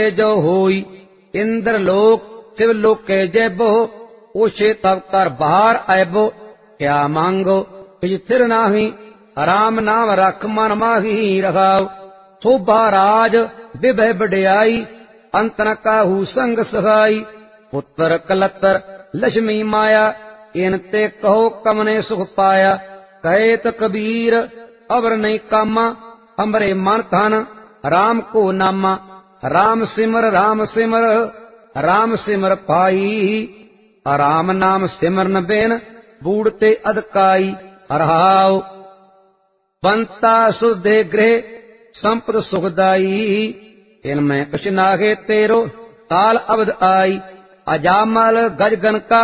जो होई इंद्र लोक शिव लोके जैबो, ओछे तब कर बाहर आयबो, क्या मांगो कुछ थिर नाही, राम नाम रख मन माही रखाओ। शोभा राज विभय बड़ियाई, अंत न काहू संग सहाई, पुत्र कलतर लक्ष्मी माया, इनते कहो कमने सुख पाया। कहे त कबीर अवर नहीं कामा, हमरे मन धन राम को नामा। राम सिमर राम सिमर पाई, राम नाम सिमरन बेन बूढ़ते अदकाई। रहाओ बंता सुधे गृह संपद सुखदाई, इनमें कुछ नागे तेरो काल अवध आई। अजामल गजगन का